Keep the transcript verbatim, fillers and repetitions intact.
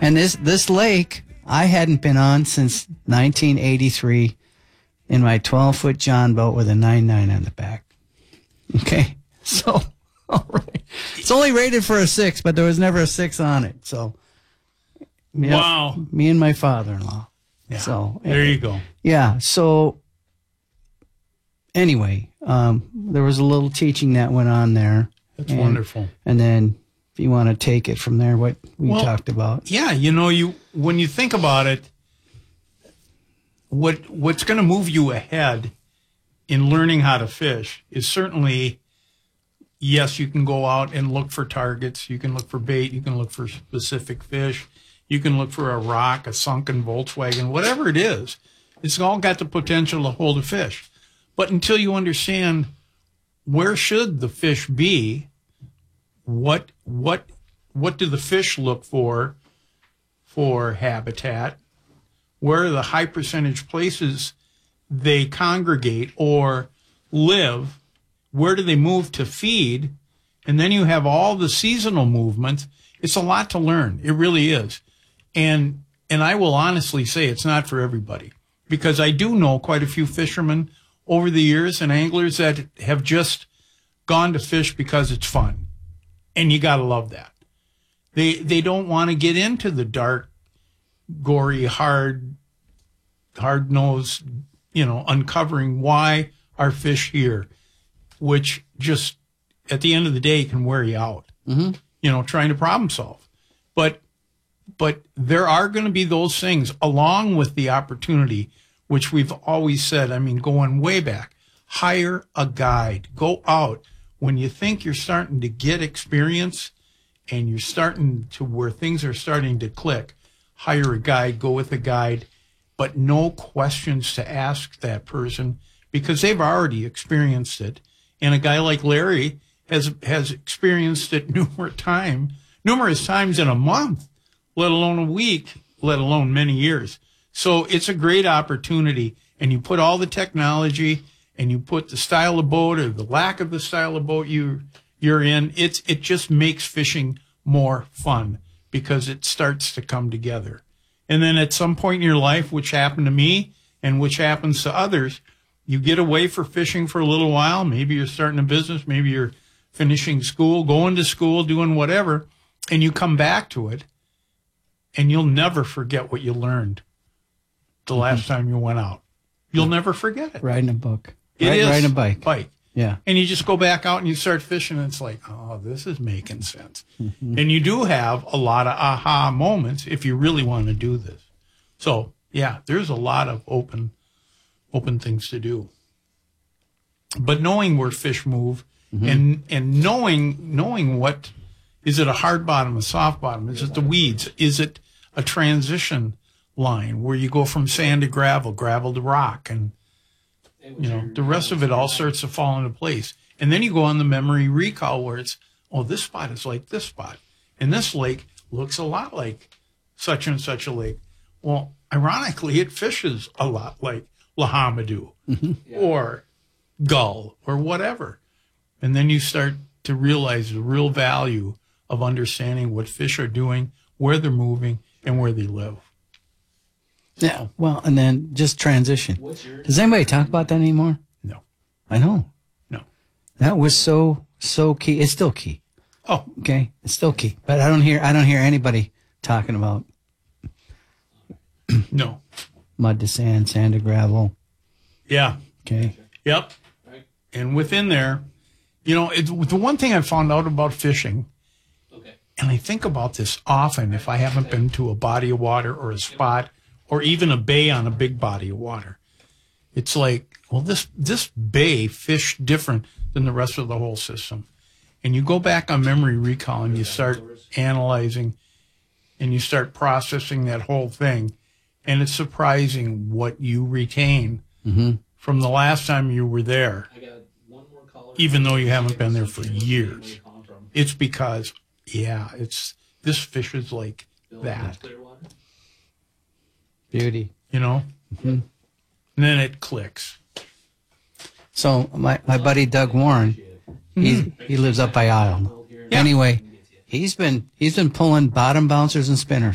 And this this lake I hadn't been on since nineteen eighty-three in my twelve-foot John boat with a nine nine on the back. Okay, so all right, it's only rated for a six, but there was never a six on it. So, yeah, wow, me and my father-in-law. Yeah. So there you go. Yeah. So anyway, um, there was a little teaching that went on there. That's and, wonderful. And then, if you want to take it from there, what we well, talked about. Yeah, you know, you when you think about it, what what's going to move you ahead in learning how to fish is certainly, yes, you can go out and look for targets. You can look for bait. You can look for specific fish. You can look for a rock, a sunken Volkswagen, whatever it is. It's all got the potential to hold a fish. But until you understand where should the fish be, what what what do the fish look for for habitat, where are the high percentage places they congregate or live, where do they move to feed, and then you have all the seasonal movements. It's a lot to learn. It really is. And and I will honestly say it's not for everybody, because I do know quite a few fishermen over the years and anglers that have just gone to fish because it's fun. And you got to love that. They they don't want to get into the dark, gory, hard, hard-nosed, you know, uncovering why are fish here, which just at the end of the day can wear you out, mm-hmm. you know, trying to problem solve. But But there are going to be those things along with the opportunity, which we've always said, I mean, going way back, hire a guide, go out. When you think you're starting to get experience and you're starting to where things are starting to click, hire a guide, go with a guide, but no questions to ask that person because they've already experienced it. And a guy like Larry has, has experienced it numerous times, numerous times in a month, let alone a week, let alone many years. So it's a great opportunity, and you put all the technology and you put the style of boat or the lack of the style of boat you, you're in. It's, it just makes fishing more fun because it starts to come together. And then at some point in your life, which happened to me and which happens to others, you get away for fishing for a little while. Maybe you're starting a business. Maybe you're finishing school, going to school, doing whatever, and you come back to it. And you'll never forget what you learned the last mm-hmm. time you went out. You'll never forget it. Riding a book. It Ride, is. Riding a bike. Bike. Yeah. And you just go back out and you start fishing, and it's like, oh, this is making sense. Mm-hmm. And you do have a lot of aha moments if you really want to do this. So, yeah, there's a lot of open, open things to do. But knowing where fish move mm-hmm. and and knowing knowing what, is it a hard bottom, a soft bottom? Is it the weeds? Is it a transition line where you go from sand to gravel, gravel to rock, and you know the rest of it all starts to fall into place. And then you go on the memory recall where it's, oh, this spot is like this spot, and this lake looks a lot like such and such a lake. Well, ironically, it fishes a lot like Lahamadou mm-hmm. yeah. or Gull or whatever. And then you start to realize the real value of understanding what fish are doing, where they're moving, and where they live. Yeah, well, and then just transition. Does anybody talk about that anymore? No. I know. No. That was so, so key. It's still key. Oh. Okay? It's still key. But I don't hear I don't hear anybody talking about no. Mud to sand, sand to gravel. Yeah. Okay. Yep. And within there, you know, it, the one thing I found out about fishing, and I think about this often if I haven't been to a body of water or a spot or even a bay on a big body of water. It's like, well, this this bay fished different than the rest of the whole system. And you go back on memory recall and you start analyzing and you start processing that whole thing. And it's surprising what you retain mm-hmm. from the last time you were there, even though you haven't been there for years. It's because... yeah, it's this fish is like that. Beauty. You know? Mm-hmm. And then it clicks. So my, my buddy Doug Warren, he he lives up by Isle. Yeah. Anyway, he's been he's been pulling bottom bouncers and spinners.